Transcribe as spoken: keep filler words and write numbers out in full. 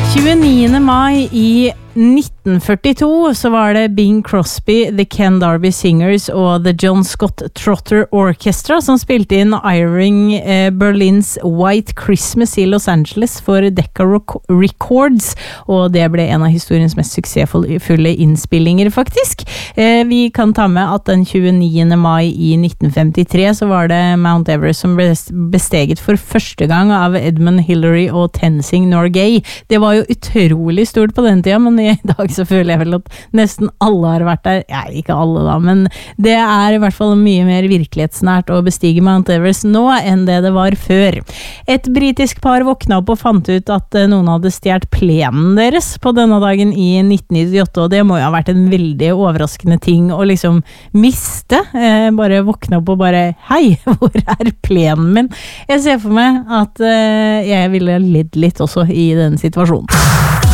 tjueniende mai i nitten førtito så var det Bing Crosby, The Ken Darby Singers og The John Scott Trotter Orchestra som spilte inn Irving eh, Berlins White Christmas i Los Angeles for Decca Records, og det ble en av historiens mest suksessfulle innspillinger faktisk. Eh, vi kan ta med at den tjueniende mai i nitten femtitre så var det Mount Everest som ble besteget for første gang av Edmund Hillary og Tenzing Norgay. Det var jo utrolig stort på den tida, men i dag så føler jeg vel at nesten alle har vært der. Ja, ikke alle da, men det er i hvert fall mye mer virkelighetsnært å bestige Mount Everest nå enn det det var før. Et britisk par våkna opp og fant ut at noen hadde stjert plenen deres på denne dagen i nitten nittiåtte, og det må jo ha vært en veldig overraskende ting å liksom miste. Eh, bare våkne opp og bare, hei, hvor er plenen min? Jeg ser for meg at eh, jeg ville ledd litt også i den situasjonen.